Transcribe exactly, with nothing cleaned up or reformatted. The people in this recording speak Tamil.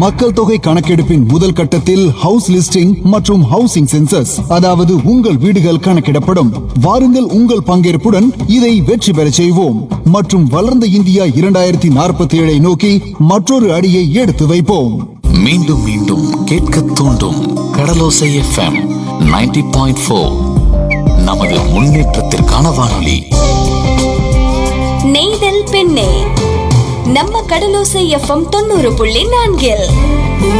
மக்கள் தொகை கணக்கெடுப்பின் முதல் கட்டத்தில் ஹவுஸ் லிஸ்டிங் மற்றும் ஹவுசிங் சென்சஸ், அதாவது உங்கள் வீடுகள் கணக்கிடப்படும். வாருங்கள், உங்கள் பங்கேற்புடன் இதை வெற்றி பெறச் செய்வோம் மற்றும் வளர்ந்த இந்தியா இரண்டாயிரத்தி நாற்பத்தி ஏழை நோக்கி மற்றொரு அடியை எடுத்து வைப்போம். மீண்டும் மீண்டும் கேட்க தூண்டும் கடலோசை எஃப்எம் நைன்டி பாயிண்ட் ஃபோர். நமது முன்னேற்றத்திற்கான வானொலி. நெய்தல் பெண்ணே, நம்ம கடலோசை எஃப்எம் தொண்ணூறு புள்ளி நான்கில்